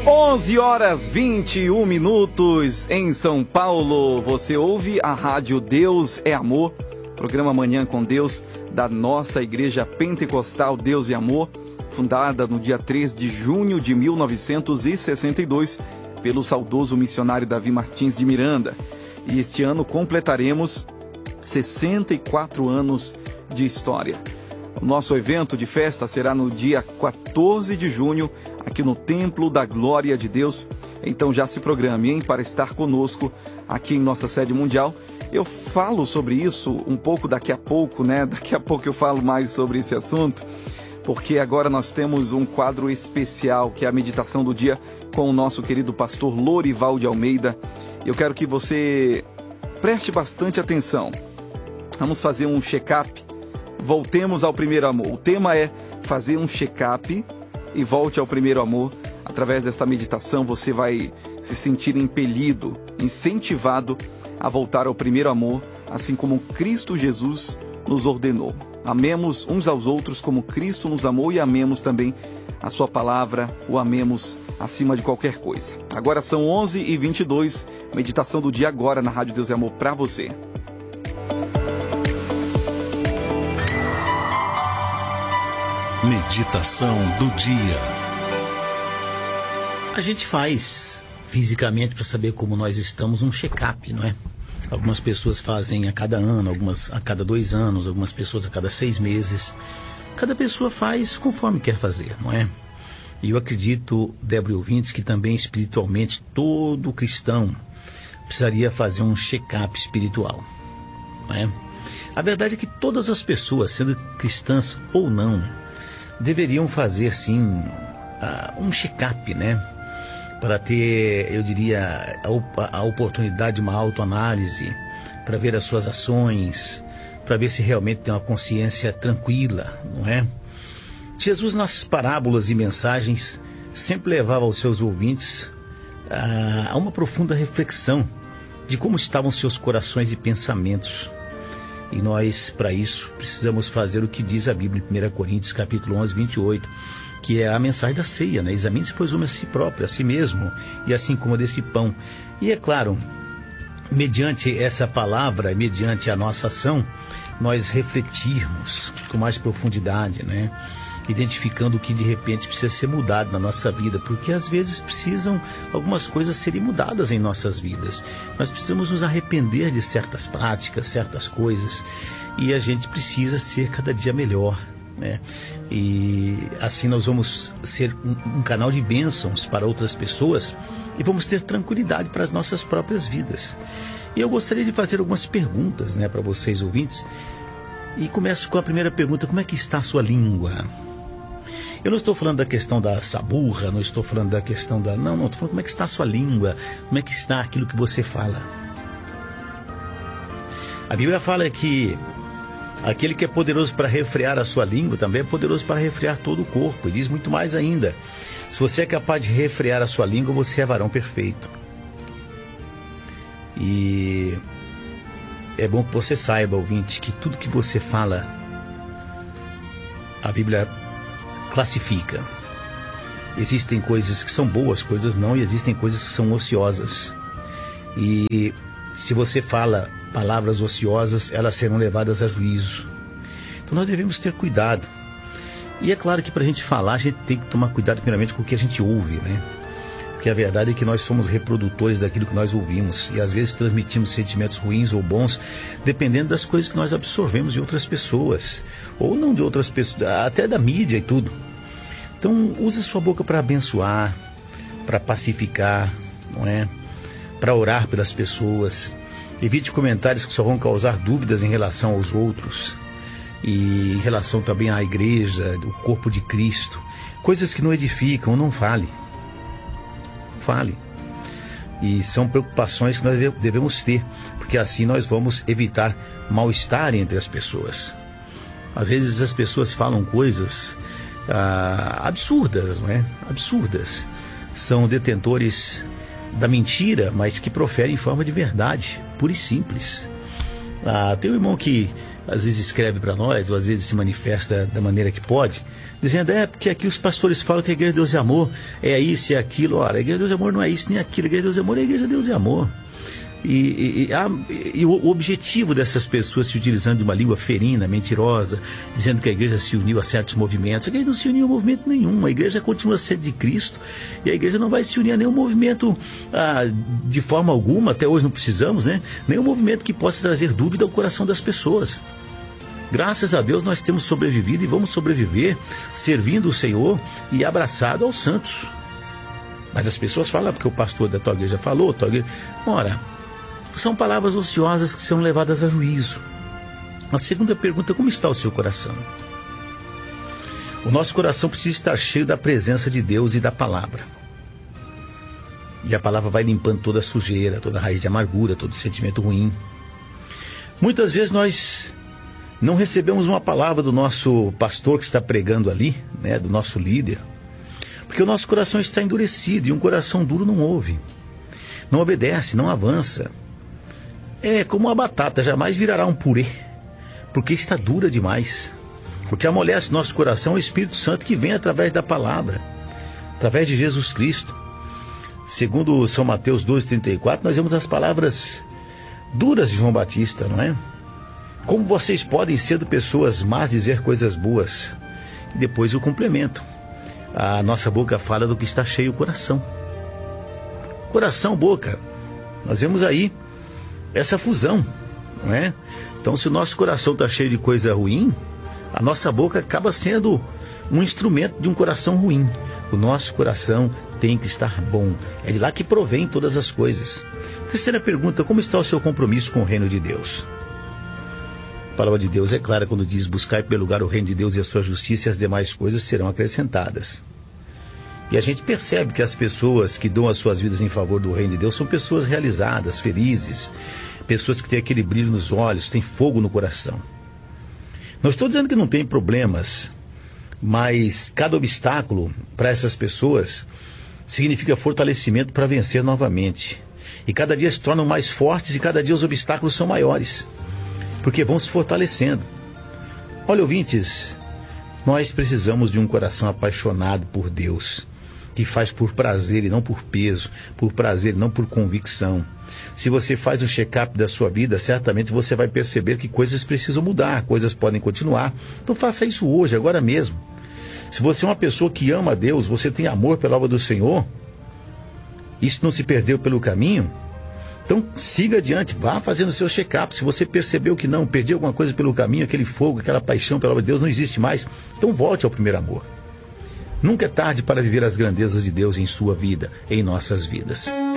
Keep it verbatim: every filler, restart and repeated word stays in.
onze horas e vinte e um minutos em São Paulo. Você ouve a rádio Deus é Amor, programa Manhã com Deus da nossa Igreja Pentecostal Deus e Amor, fundada no dia três de junho de mil novecentos e sessenta e dois pelo saudoso missionário Davi Martins de Miranda. E este ano completaremos sessenta e quatro anos de história. O nosso evento de festa será no dia quatorze de junho, aqui no Templo da Glória de Deus. Então já se programe, hein, para estar conosco aqui em nossa sede mundial. Eu falo sobre isso um pouco daqui a pouco, né? Daqui a pouco eu falo mais sobre esse assunto, porque agora nós temos um quadro especial, que é a meditação do dia com o nosso querido pastor Lorival de Almeida. Eu quero que você preste bastante atenção. Vamos fazer um check-up. Voltemos ao primeiro amor. O tema é fazer um check-up e volte ao primeiro amor. Através desta meditação você vai se sentir impelido, incentivado a voltar ao primeiro amor, assim como Cristo Jesus nos ordenou. Amemos uns aos outros como Cristo nos amou e amemos também a sua palavra, o amemos acima de qualquer coisa. Agora são onze e vinte e dois, meditação do dia agora na Rádio Deus é Amor para você. Meditação do dia. A gente faz fisicamente para saber como nós estamos um check-up, não é? Algumas pessoas fazem a cada ano, algumas a cada dois anos, algumas pessoas a cada seis meses. Cada pessoa faz conforme quer fazer, não é? E eu acredito, Débora e ouvintes, que também espiritualmente todo cristão precisaria fazer um check-up espiritual, não é? A verdade é que todas as pessoas, sendo cristãs ou não, deveriam fazer, sim, uh, um check-up, né? Para ter, eu diria, a, a oportunidade de uma autoanálise, para ver as suas ações, para ver se realmente tem uma consciência tranquila, não é? Jesus, nas parábolas e mensagens, sempre levava aos seus ouvintes a, a uma profunda reflexão de como estavam seus corações e pensamentos. E nós, para isso, precisamos fazer o que diz a Bíblia em primeira Coríntios, capítulo onze, vinte e oito, que é a mensagem da ceia, né? Examine-se, pois, homem a si próprio, a si mesmo, e assim como desse pão. E é claro, mediante essa palavra, mediante a nossa ação, nós refletirmos com mais profundidade, né? Identificando o que de repente precisa ser mudado na nossa vida, porque às vezes precisam algumas coisas serem mudadas em nossas vidas. Nós precisamos nos arrepender de certas práticas, certas coisas, e a gente precisa ser cada dia melhor, né? E assim nós vamos ser um, um canal de bênçãos para outras pessoas e vamos ter tranquilidade para as nossas próprias vidas. E eu gostaria de fazer algumas perguntas, né, para vocês ouvintes, e começo com a primeira pergunta: como é que está a sua língua? Eu não estou falando da questão da saburra, não estou falando da questão da... Não, não, estou falando como é que está a sua língua, como é que está aquilo que você fala. A Bíblia fala que aquele que é poderoso para refrear a sua língua também é poderoso para refrear todo o corpo. E diz muito mais ainda: se você é capaz de refrear a sua língua, você é varão perfeito. E é bom que você saiba, ouvinte, que tudo que você fala, a Bíblia classifica. Existem coisas que são boas, coisas não, e existem coisas que são ociosas. E se você fala palavras ociosas, elas serão levadas a juízo. Então nós devemos ter cuidado. E é claro que para a gente falar, a gente tem que tomar cuidado primeiramente com o que a gente ouve, né? Porque a verdade é que nós somos reprodutores daquilo que nós ouvimos, e às vezes transmitimos sentimentos ruins ou bons, dependendo das coisas que nós absorvemos de outras pessoas, ou não de outras pessoas, até da mídia e tudo. Então use a sua boca para abençoar, para pacificar, não é? Para orar pelas pessoas. Evite comentários que só vão causar dúvidas em relação aos outros, e em relação também à igreja, o corpo de Cristo. Coisas que não edificam, não fale. Fale. E são preocupações que nós devemos ter, porque assim nós vamos evitar mal-estar entre as pessoas. Às vezes as pessoas falam coisas ah, absurdas, não é? Absurdas. São detentores da mentira, mas que proferem em forma de verdade, pura e simples. Ah, tem um irmão que às vezes escreve para nós, ou às vezes se manifesta da maneira que pode, dizendo, é porque aqui os pastores falam que a Igreja de Deus é Amor, é isso e é aquilo. Ora, a Igreja de Deus é Amor não é isso nem aquilo, a Igreja de Deus é Amor é a Igreja de Deus é Amor. E, e, e, a, e o objetivo dessas pessoas se utilizando de uma língua ferina, mentirosa, dizendo que a igreja se uniu a certos movimentos, a igreja não se uniu a movimento nenhum, a igreja continua sendo de Cristo, e a igreja não vai se unir a nenhum movimento ah, de forma alguma, até hoje não precisamos, né? Nenhum movimento que possa trazer dúvida ao coração das pessoas. Graças a Deus nós temos sobrevivido e vamos sobreviver servindo o Senhor e abraçado aos santos. Mas as pessoas falam, porque o pastor da tua igreja falou, tua igreja... Ora, são palavras ociosas que são levadas a juízo. A segunda pergunta, como está o seu coração? O nosso coração precisa estar cheio da presença de Deus e da palavra. E a palavra vai limpando toda a sujeira, toda a raiz de amargura, todo sentimento ruim. Muitas vezes nós não recebemos uma palavra do nosso pastor que está pregando ali, né, do nosso líder, porque o nosso coração está endurecido e um coração duro não ouve, não obedece, não avança. É como uma batata, jamais virará um purê, porque está dura demais. O que amolece nosso coração é o Espírito Santo que vem através da palavra, através de Jesus Cristo. Segundo São Mateus doze, trinta e quatro, nós vemos as palavras duras de João Batista, não é? Como vocês podem, sendo pessoas más, dizer coisas boas? E depois o complemento. A nossa boca fala do que está cheio o coração. Coração, boca. Nós vemos aí essa fusão, não é? Então, se o nosso coração está cheio de coisa ruim, a nossa boca acaba sendo um instrumento de um coração ruim. O nosso coração tem que estar bom. É de lá que provém todas as coisas. Terceira pergunta, como está o seu compromisso com o reino de Deus? A palavra de Deus é clara quando diz, buscai pelo lugar o reino de Deus e a sua justiça, e as demais coisas serão acrescentadas. E a gente percebe que as pessoas que dão as suas vidas em favor do reino de Deus são pessoas realizadas, felizes, pessoas que têm aquele brilho nos olhos, têm fogo no coração. Não estou dizendo que não tem problemas, mas cada obstáculo para essas pessoas significa fortalecimento para vencer novamente. E cada dia se tornam mais fortes e cada dia os obstáculos são maiores, porque vão se fortalecendo. Olha, ouvintes, nós precisamos de um coração apaixonado por Deus, que faz por prazer e não por peso, por prazer e não por convicção. Se você faz um check-up da sua vida, certamente você vai perceber que coisas precisam mudar, coisas podem continuar. Então faça isso hoje, agora mesmo. Se você é uma pessoa que ama a Deus, você tem amor pela obra do Senhor, isso não se perdeu pelo caminho, então siga adiante, vá fazendo o seu check-up. Se você percebeu que não, perdeu alguma coisa pelo caminho, aquele fogo, aquela paixão pela obra de Deus não existe mais, então volte ao primeiro amor. Nunca é tarde para viver as grandezas de Deus em sua vida, em nossas vidas.